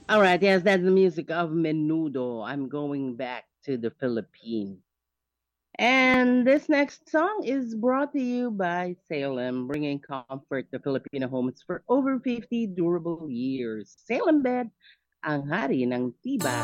All right, yes, that's the music of Menudo. I'm going back to the Philippines. And this next song is brought to you by Salem, bringing comfort to Filipino homes for over 50 durable years. Salem Bed, ang hari ng tibay.